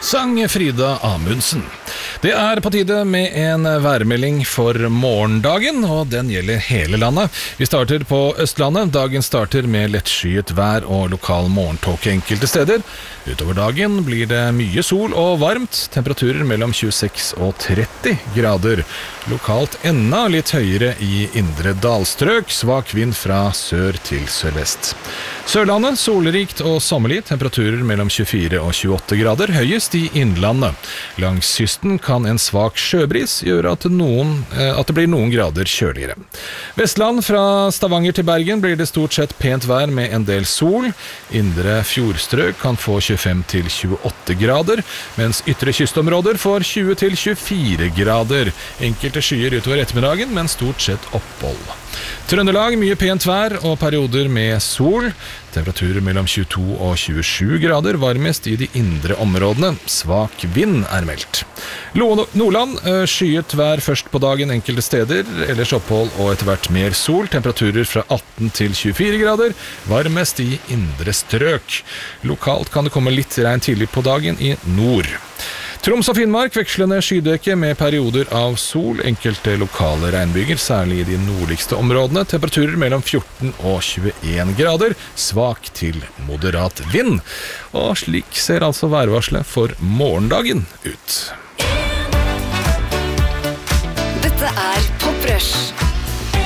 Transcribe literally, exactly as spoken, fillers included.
sang Frida Amundsen. Det er på tide med en værmelding for morgendagen, og den gjelder hele landet. Vi starter på Østlandet. Dagen starter med lettskyet vær og lokal morgentåke enkelte steder. Utover dagen blir det mye sol og varmt, temperaturer mellom tjueseks og tretti grader. Lokalt enda litt høyere i indre dalstrøk, svak vind fra sør til sørvest. Sørlandet, solrikt og sommerlig, temperaturer mellom tjuefire og tjueåtte grader, høyest i innlandet. Langs kysten kan en svak sjøbris gjøre at, noen, at det blir noen grader kjøligere. Vestland, fra Stavanger til Bergen, blir det stort sett pent vær med en del sol. Indre fjordstrøk kan få tjuefem til tjueåtte grader, mens ytre kystområder får tjue til tjuefire grader. Enkelte skyer utover ettermiddagen, men stort sett opphold. Trøndelag, mye pent vær og perioder med sol. Temperaturer mellom tjueto og tjuesju grader, varmest i de indre områdene. Svak vind er meldt. Nordland, skyet vær først på dagen enkelte steder, ellers opphold og etter hvert mer sol. Temperaturer fra atten til tjuefire grader, varmest i indre strøk. Lokalt kan det komme litt regn tidlig på dagen i nord. Troms og Finnmark, vekslende skydekke med perioder av sol, enkelte lokale regnbyger, særlig i de nordligste områdene. Temperaturer mellom fjorten og tjueen grader, svak til moderat vind. Og slik ser altså værvarselet for morgendagen ut. Dette er Pop Rush.